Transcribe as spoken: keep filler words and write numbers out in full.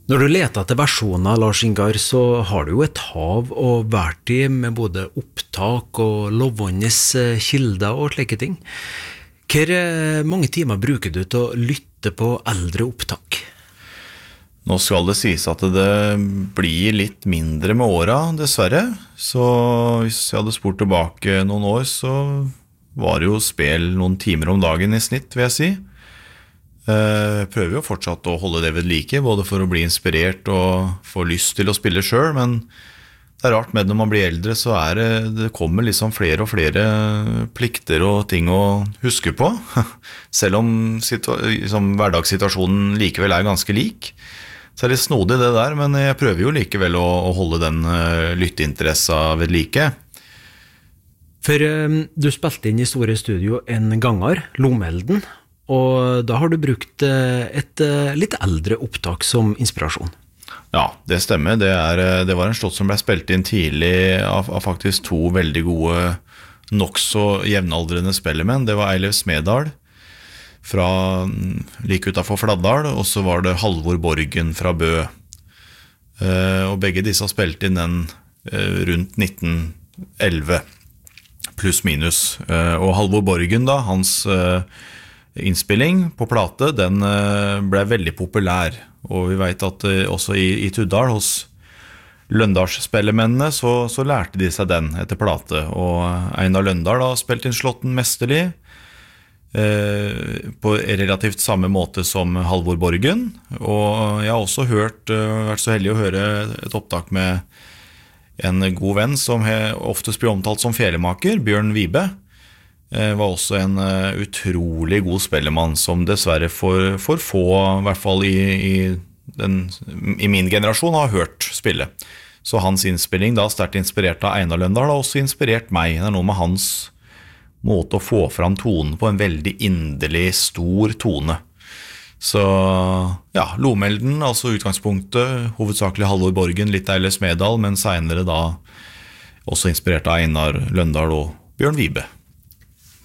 Når du leter etter versjoner, Lars Ingar, så har du jo et hav og vært i med både opptak og lovende kilder og slike ting. Hvor mange timer bruker du til å lytte på eldre opptak? Nå skal det sies at det blir litt mindre med åra, dessverre. Så hvis jeg hadde spurt tilbake noen år, så var det jo spill noen timer om dagen i snitt, vil jeg si. Jeg prøver jo fortsatt å holde det ved like, både for å bli inspirert og få lyst til å spille selv, men det er rart med når man blir eldre, så er det, det kommer liksom flere og flere plikter og ting å huske på, selv om liksom, hverdagssituasjonen likevel er ganske lik. Så er det snodig det der, men jeg prøver jo likevel å, å holde den uh, lytteinteressa ved like. For um, du spilte inn i Store Studio en ganger, Lomelden, og da har du brukt et litt eldre opptak som inspirasjon. Ja, det stemmer. Det, er, det var en slott som ble spilt inn tidlig av, av faktisk to veldig gode, nok så jevnaldrende spillemenn. Det var Eilev Smedal fra like utenfor Fladdal, og så var det Halvor Borgen fra Bø. Og begge disse har spilt inn den rundt nitten elleve, pluss minus. Og Halvor Borgen da, hans innspilling på plate, den ble veldig populær, og vi vet at også i, i Tuddal hos Løndalsspellemennene så, så lærte de seg den etter plate, og Einar Løndal har spilt inn Slåtten mesterlig eh, på relativt samme måte som Halvor Borgen, og jeg har også hørt, vært så heldig å høre et opptak med en god venn som oftest blir omtalt som fjellemaker, Bjørn Vibe, var også en utrolig god spellemann som dessverre for, for få, i hvert fall i, i, den, i min generasjon, har hørt spille. Så hans innspilling, da sterkt inspirert av Einar Løndal, har også inspirert meg. Det er noe med hans måte å få fram tonen på, en veldig inderlig, stor tone. Så ja, Lomelden, altså utgangspunktet, hovedsakelig Halvor Borgen, litt Eilev Smedal, men senere da også inspirert av Einar Løndal og Bjørn Vibe.